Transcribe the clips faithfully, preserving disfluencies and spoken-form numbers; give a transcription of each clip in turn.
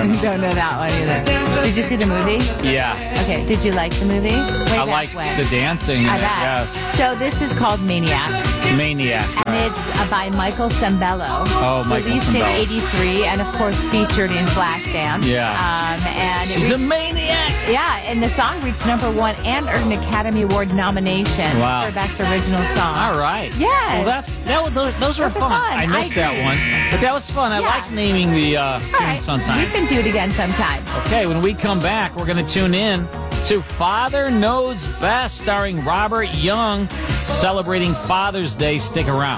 don't know. Don't know that one either. Did you see the movie? Yeah. Okay. Did you like the movie? Way I back like when. the dancing. I in it, bet. Yes. So this is called Maniac. Maniac. And it's uh, by Michael Sembello. Oh, Michael Released Sembello. in eighty-three and, of course, featured in Flashdance. Yeah. Um, and it She's reached, a maniac. Yeah, and the song reached number one and earned an Academy Award nomination Wow. for Best Original Song. All right. Yes. Well, that's that was those, those were Those are fun. fun. I missed I that agree. one, but that was fun. I Yeah. like naming the uh, tunes All right. sometimes. You can do it again sometime. Okay, when we come back, we're going to tune in to Father Knows Best, starring Robert Young, celebrating Father's Day. Stick around.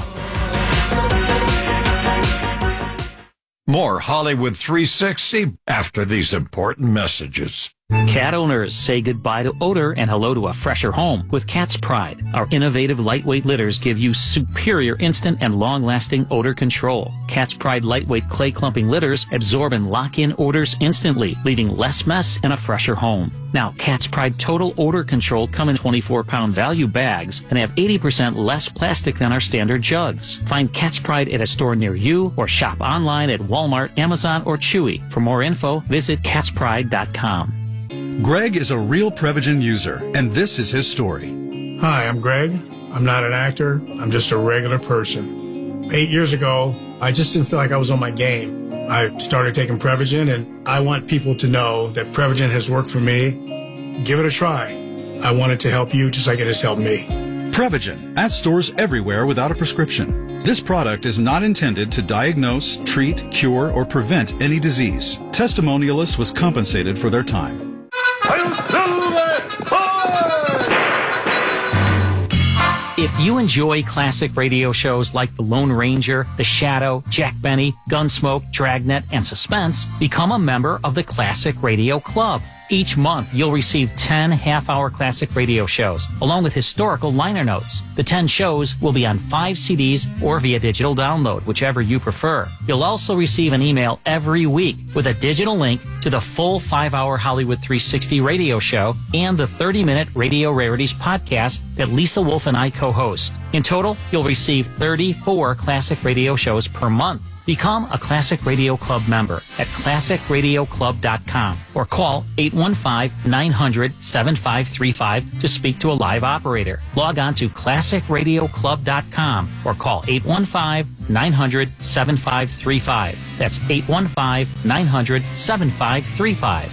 More Hollywood three sixty after these important messages. Cat owners say goodbye to odor and hello to a fresher home with Cat's Pride. Our innovative lightweight litters give you superior instant and long-lasting odor control. Cat's Pride lightweight clay clumping litters absorb and lock in odors instantly, leaving less mess and a fresher home. Now, Cat's Pride Total Odor Control come in twenty-four pound value bags and have eighty percent less plastic than our standard jugs. Find Cat's Pride at a store near you or shop online at Walmart, Amazon, or Chewy. For more info, visit cats pride dot com. Greg is a real Prevagen user, and this is his story. Hi, I'm Greg. I'm not an actor. I'm just a regular person. Eight years ago, I just didn't feel like I was on my game. I started taking Prevagen, and I want people to know that Prevagen has worked for me. Give it a try. I want it to help you just like it has helped me. Prevagen, at stores everywhere without a prescription. This product is not intended to diagnose, treat, cure, or prevent any disease. Testimonialist was compensated for their time. If you enjoy classic radio shows like The Lone Ranger, The Shadow, Jack Benny, Gunsmoke, Dragnet, and Suspense, become a member of the Classic Radio Club. Each month, you'll receive ten half-hour classic radio shows, along with historical liner notes. The ten shows will be on five C Ds or via digital download, whichever you prefer. You'll also receive an email every week with a digital link to the full five-hour Hollywood three sixty radio show and the thirty minute Radio Rarities podcast that Lisa Wolf and I co-host. In total, you'll receive thirty-four classic radio shows per month. Become a Classic Radio Club member at classic radio club dot com or call eight one five, nine hundred, seven five three five to speak to a live operator. Log on to classic radio club dot com or call eight one five, nine hundred, seven five three five. That's eight one five, nine hundred, seven five three five.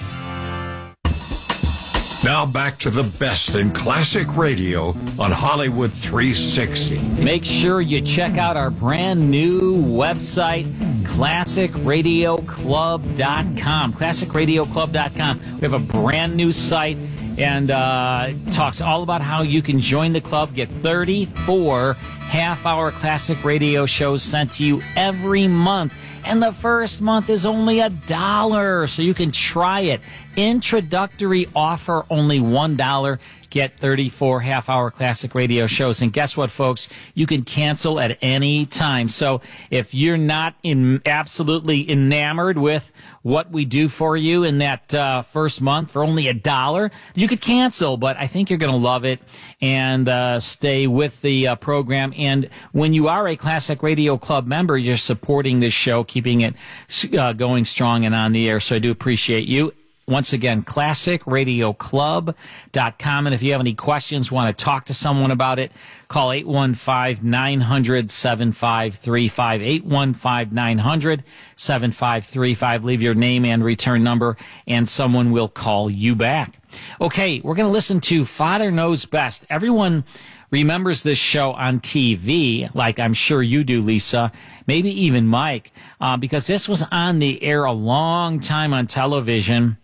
Now back to the best in classic radio on Hollywood three sixty. Make sure you check out our brand new website, classic radio club dot com. classic radio club dot com. We have a brand new site and uh, it talks all about how you can join the club, get thirty-four half-hour classic radio shows sent to you every month. And the first month is only a dollar, so you can try it. Introductory offer, only one dollar. Get thirty-four half-hour classic radio shows. And guess what, folks? You can cancel at any time. So if you're not in absolutely enamored with what we do for you in that uh, first month for only a dollar, you could cancel. But I think you're going to love it and uh, stay with the uh, program. And when you are a Classic Radio Club member, you're supporting this show, keeping it uh, going strong and on the air. So I do appreciate you. Once again, classic radio club dot com. And if you have any questions, want to talk to someone about it, call eight one five, nine hundred, seven five three five, eight one five, nine hundred, seven five three five. Leave your name and return number, and someone will call you back. Okay, we're going to listen to Father Knows Best. Everyone remembers this show on T V, like I'm sure you do, Lisa, maybe even Mike, uh, because this was on the air a long time on television.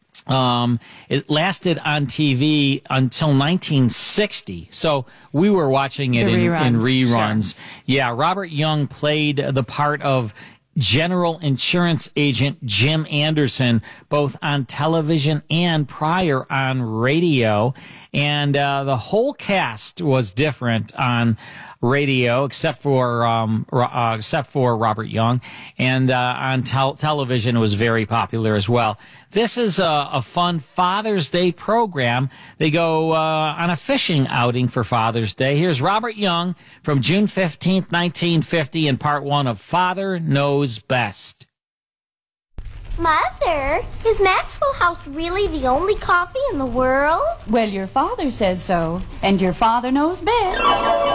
Um, it lasted on T V until nineteen sixty. So we were watching it The in reruns, in reruns. sure. Yeah, Robert Young played the part of General Insurance Agent Jim Anderson, both on television and prior on radio. And uh, the whole cast was different on radio, except for um, uh, except for Robert Young, and uh, on tel- television it was very popular as well. This is a, a fun Father's Day program. They go uh, on a fishing outing for Father's Day. Here's Robert Young from June fifteenth, nineteen fifty, in part one of Father Knows Best. Mother, is Maxwell House really the only coffee in the world? Well, your father says so, and your father knows best.